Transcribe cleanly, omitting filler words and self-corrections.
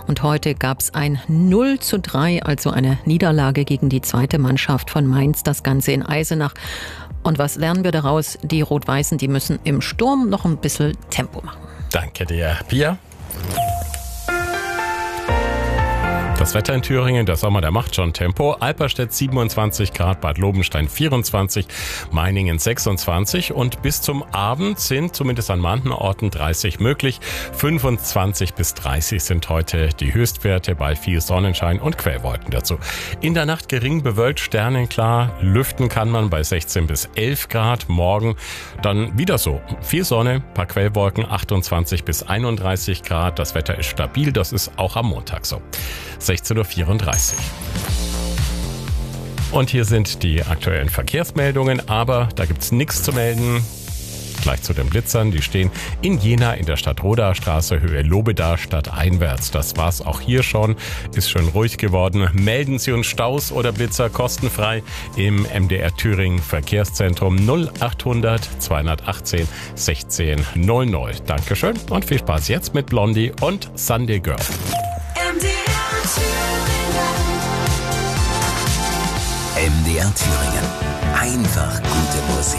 Und heute gab es ein 0:3, also eine Niederlage gegen die zweite Mannschaft von Mainz, das Ganze in Eisenach. Und was lernen wir daraus? Die Rot-Weißen, die müssen im Sturm noch ein bisschen Tempo machen. Danke dir, Pia. Das Wetter in Thüringen, der Sommer, der macht schon Tempo. Alperstedt 27 Grad, Bad Lobenstein 24, Meiningen 26 und bis zum Abend sind zumindest an manchen Orten 30 möglich. 25 bis 30 sind heute die Höchstwerte bei viel Sonnenschein und Quellwolken dazu. In der Nacht gering bewölkt, sternenklar, lüften kann man bei 16 bis 11 Grad. Morgen dann wieder so. Viel Sonne, paar Quellwolken, 28 bis 31 Grad. Das Wetter ist stabil, das ist auch am Montag so. 16:34 Uhr. Und hier sind die aktuellen Verkehrsmeldungen, aber da gibt's nichts zu melden. Gleich zu den Blitzern, die stehen in Jena in der Stadtrodaer Straße, Höhe Lobeda, stadteinwärts. Das war's auch hier schon, ist schon ruhig geworden. Melden Sie uns Staus oder Blitzer kostenfrei im MDR Thüringen Verkehrszentrum 0800 218 16 00. Dankeschön und viel Spaß jetzt mit Blondie und Sunday Girl. MDR Thüringen. Einfach gute Musik.